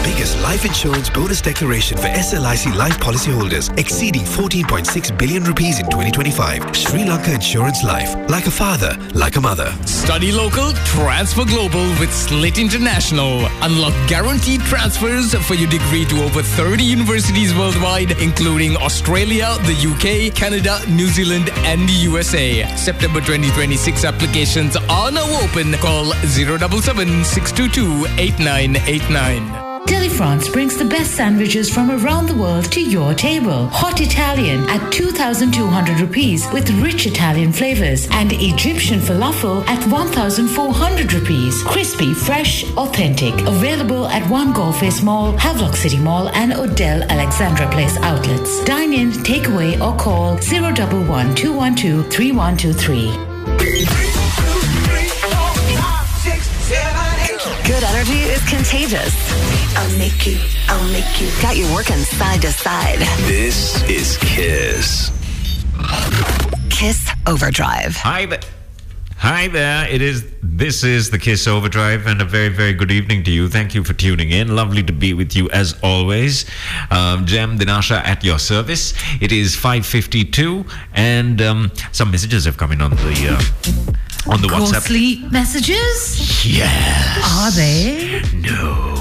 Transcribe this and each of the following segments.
biggest life insurance bonus declaration for SLIC life policyholders, exceeding 14.6 billion rupees in 2025. Sri Lanka Insurance Life. Like a father, like a mother. Study local, transfer global with Slit International. Unlock guaranteed transfers for your degree to over 30 universities worldwide, including Australia, the UK, Canada, New Zealand, and the USA. September 2026 applications are now open. Call 077 622 8989. Delifrance brings the best sandwiches from around the world to your table. Hot Italian at 2,200 rupees with rich Italian flavors, and Egyptian falafel at 1,400 rupees. Crispy, fresh, authentic. Available at One Golface Mall, Havelock City Mall, and Odell Alexandra Place outlets. Dine in, take away, or call 011 212 3123. Good energy is contagious. I'll make you. Got you working side to side. This is Kiss. Kiss Overdrive. Hi there. This is the Kiss Overdrive, and a very, very good evening to you. Thank you for tuning in. Lovely to be with you as always. Jem Dinasha at your service. It is 5:52, and some messages have come in on the WhatsApp. Ghostly messages? Yes. Are they? No.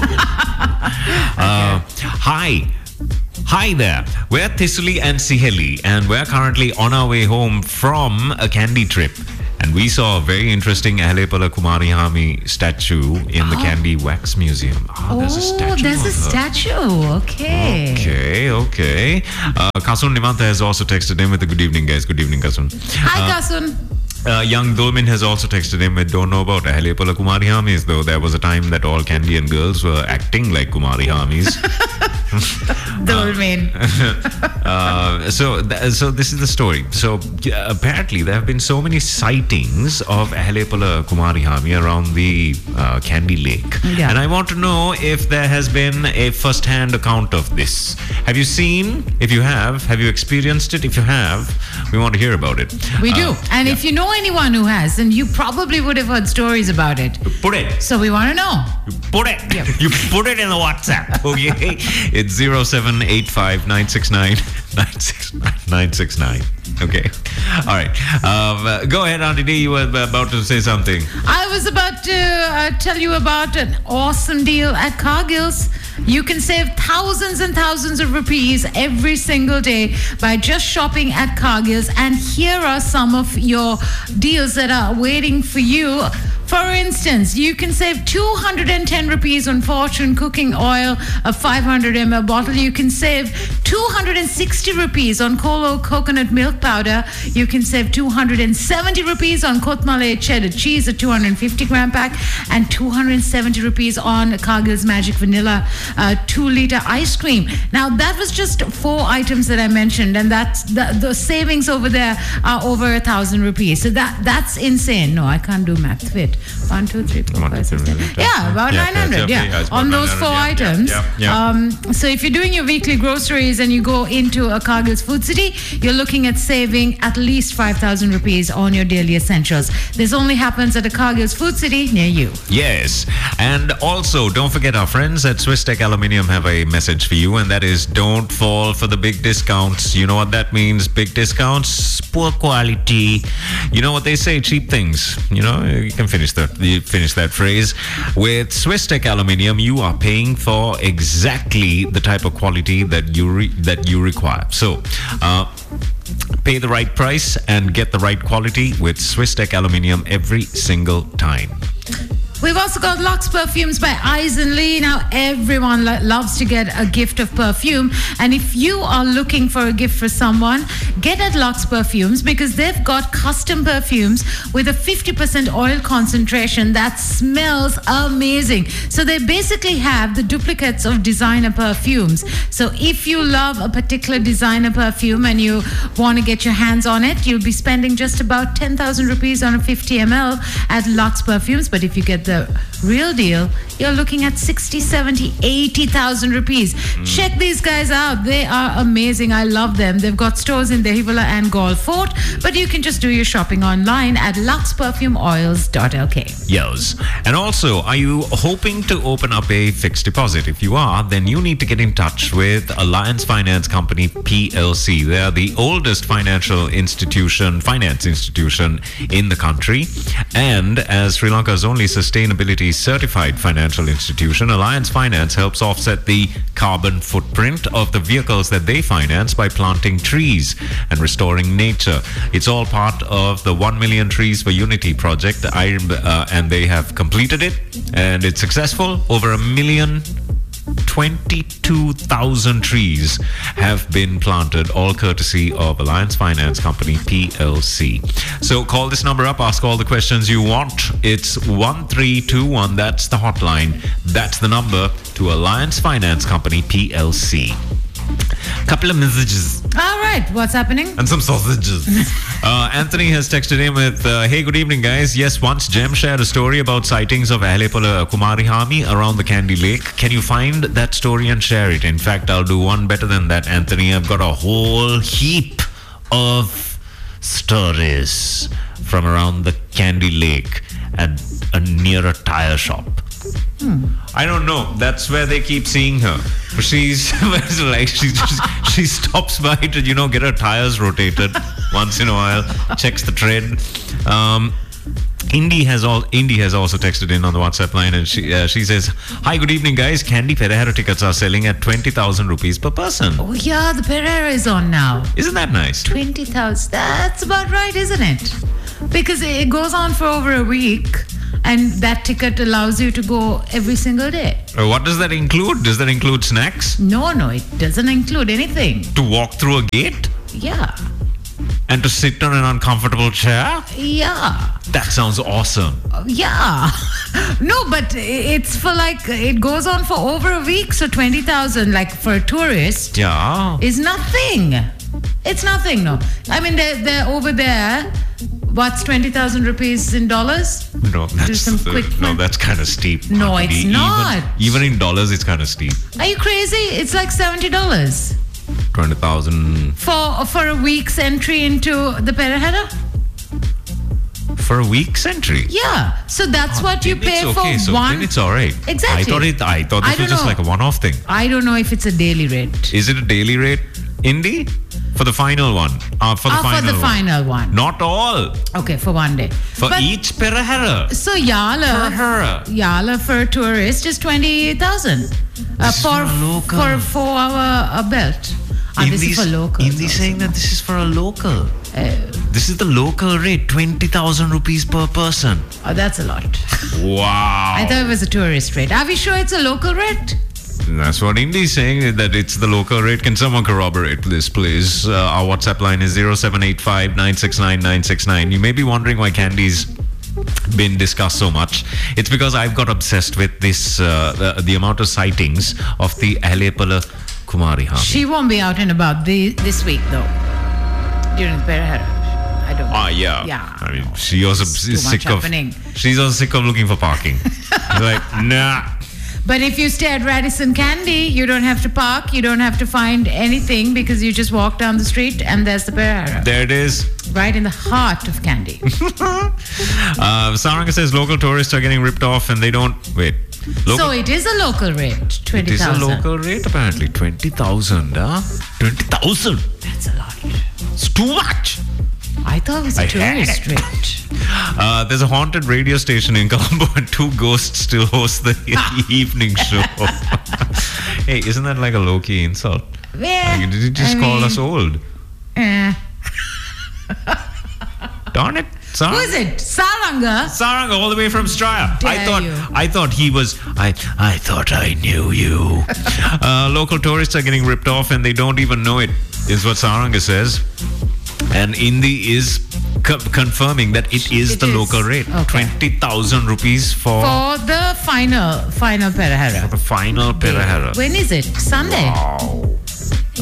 Hi there. We're Thisuli and Siheli, and we're currently on our way home from a candy trip. And we saw a very interesting Ahlepala Kumari Hami statue in the Candy Wax Museum. There's a statue. There's a statue. Okay. Okay. Kasun Nimanta has also texted in with a good evening, guys. Good evening, Kasun. Hi, Kasun. Young Dolmin has also texted him with don't know about Ahlepala Kumari Hamis, though there was a time that all Candian girls were acting like Kumari Hamis. Dolmin. So this is the story. So apparently there have been so many sightings of Ahlepala Kumari Hami around the Candy Lake. Yeah. And I want to know if there has been a first-hand account of this. Have you seen? If you have you experienced it? If you have, we want to hear about it. We do. And if you know anyone who has, then you probably would have heard stories about it. Put it. So we want to know. You put it. Yep. You put it in the WhatsApp. Okay. It's 0785 969 969. Okay. All right. Go ahead, Auntie D. You were about to say something. I was about to tell you about an awesome deal at Cargill's. You can save thousands and thousands of rupees every single day by just shopping at Cargill's. And here are some of your deals that are waiting for you. For instance, you can save 210 rupees on Fortune cooking oil, a 500 ml bottle. You can save 260 rupees on Colo coconut milk powder. You can save 270 rupees on Kotmale cheddar cheese, a 250 gram pack, and 270 rupees on Cargill's Magic Vanilla 2-liter ice cream. Now, that was just 4 items that I mentioned, and that's the savings over there are over 1,000 rupees. So that's insane. No, I can't do math. Wait. 1, 2, 3, 4, 5, 6, 7. Yeah, about 900. Yeah, on those 4 items. So if you're doing your weekly groceries and you go into a Cargill's Food City, you're looking at saving at least 5,000 rupees on your daily essentials. This only happens at a Cargill's Food City near you. Yes. And also, don't forget our friends at Swiss Tech Aluminium have a message for you, and that is don't fall for the big discounts. You know what that means? Big discounts, poor quality. You know what they say? Cheap things. You know, you can finish that phrase. With Swiss Tech Aluminium, you are paying for exactly the type of quality that you require. So, pay the right price and get the right quality with Swiss Tech Aluminium every single time. We've also got Lux Perfumes by Eisenly. Now, everyone loves to get a gift of perfume. And if you are looking for a gift for someone, get at Lux Perfumes because they've got custom perfumes with a 50% oil concentration that smells amazing. So they basically have the duplicates of designer perfumes. So if you love a particular designer perfume and you want to get your hands on it, you'll be spending just about 10,000 rupees on a 50 ml at Lux Perfumes. But if you get the real deal, you're looking at 60, 70, 80,000 rupees. Check these guys out. They are amazing. I love them. They've got stores in Dehiwala and Galle Fort, but you can just do your shopping online at luxperfumeoils.lk. Yes. And also, are you hoping to open up a fixed deposit? If you are, then you need to get in touch with Alliance Finance Company PLC. They are the oldest finance institution in the country. And as Sri Lanka's only sustainability certified financial institution, Alliance Finance helps offset the carbon footprint of the vehicles that they finance by planting trees and restoring nature. It's all part of the 1 million trees for Unity project, and they have completed it, and it's successful. Over 1,022,000 trees have been planted, all courtesy of Alliance Finance Company PLC. So call this number up, ask all the questions you want. It's 1321. That's the hotline. That's the number to Alliance Finance Company PLC. Couple of messages. All right, what's happening? And some sausages. Anthony has texted in with, hey, good evening, guys. Yes, once Jem shared a story about sightings of Ahlepala Kumarihami around the Kandy Lake. Can you find that story and share it? In fact, I'll do one better than that, Anthony. I've got a whole heap of stories from around the Kandy Lake and near a tire shop. I don't know. That's where they keep seeing her. She's like she stops by to get her tires rotated once in a while. Checks the tread. Indy has also texted in on the WhatsApp line, and she says, "Hi, good evening, guys. Kandy Perahera tickets are selling at 20,000 rupees per person." Oh yeah, the Perahera is on now. Isn't that nice? 20,000. That's about right, isn't it? Because it goes on for over a week. And that ticket allows you to go every single day. What does that include? Does that include snacks? No, it doesn't include anything. To walk through a gate? Yeah. And to sit on an uncomfortable chair? Yeah. That sounds awesome. Yeah. No, but it's for it goes on for over a week. So 20,000, for a tourist, is nothing. It's nothing, no. I mean, they're over there. What's 20,000 rupees in dollars? No, that's kind of steep. No, it's not. Even in dollars, it's kind of steep. Are you crazy? It's like $70. 20,000 for a week's entry into the Perahera? For a week's entry? Yeah. So that's what you pay for one. Then it's all right. Exactly. I thought this was just like a one-off thing. I don't know if it's a daily rate. Is it a daily rate, Indy? For the final one. For the final one. Not all. Okay, for one day. For each Perahera. So Yala for a tourist is 20,000. For a 4-hour belt. This is for local. Indy's saying that this is for a local. This is the local rate, 20,000 rupees per person. Oh, that's a lot. Wow. I thought it was a tourist rate. Are we sure it's a local rate? That's what Indy's saying, that it's the local rate. Can someone corroborate this, please? Our WhatsApp line is 0785 969 969. You may be wondering why Kandy's been discussed so much. It's because I've got obsessed with this, the amount of sightings of the Ahlepala Kumarihami. She won't be out and about this week, though, during the Perahera. I don't know. Yeah. I mean, she also is sick of. She's also sick of looking for parking. Like, nah. But if you stay at Radisson Kandy, you don't have to park, you don't have to find anything, because you just walk down the street and there's the Perahera. There it is. Right in the heart of Kandy. Saranga says local tourists are getting ripped off and they don't... Wait. So it is a local rate, 20,000. It is a local rate, apparently. 20,000, huh? 20,000? That's a lot. It's too much. I thought it was a tourist rate. There's a haunted radio station in Colombo and 2 ghosts still host the evening show. Hey, isn't that like a low-key insult? Yeah. Did you just call us old? Darn it. Who is it? Saranga? Saranga, all the way from Straya. I thought he was... I thought I knew you. Local tourists are getting ripped off and they don't even know it, is what Saranga says. And Indy is confirming that it is the local rate. Okay. 20,000 rupees for the final Perahera. For the final Perahera. When is it? Sunday? Wow.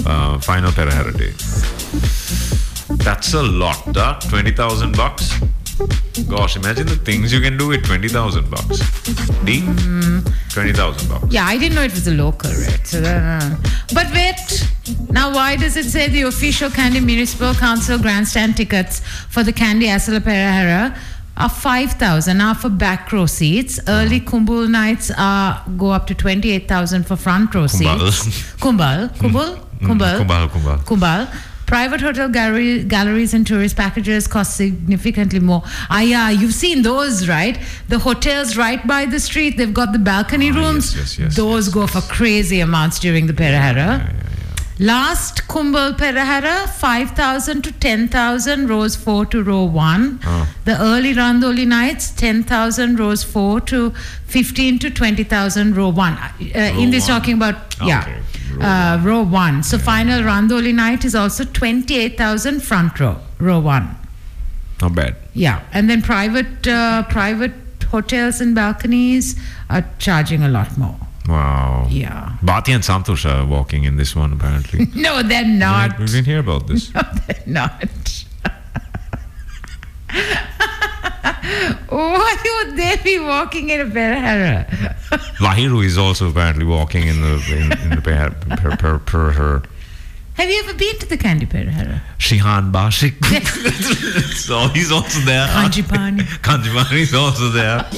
Final Perahera day. That's a lot, huh? $20,000. Gosh, imagine the things you can do with 20,000 bucks. D? 20,000 bucks. Yeah, I didn't know it was a local rate. So but wait, now why does it say the official Kandy Municipal Council grandstand tickets for the Kandy Asala Perahera are 5,000 now for back row seats. Early Kumbul nights go up to 28,000 for front row seats. Kumbal. Private hotel galleries and tourist packages cost significantly more. Yeah, you've seen those, right? The hotels right by the street, they've got the balcony rooms. Yes, those go for crazy amounts during the Perahera. Last Kumbal Perahera, 5,000 to 10,000, rows 4 to row 1. The early Randoli nights, 10,000, rows 4 to 15 to 20,000, row 1. India's talking about, row 1. So final Randoli night is also 28,000 front row, row 1. Not bad. Yeah, and then private hotels and balconies are charging a lot more. Wow. Yeah. Bhati and Santosh are walking in this one, apparently. No, they're not. We didn't hear about this. No, they're not. Why would they be walking in a Perahera? Lahiru is also apparently walking in the Perahera. Have you ever been to the Kandy Perahera? Shihan Bashik. So he's also there. Kanjipani. Kanjipani is also there.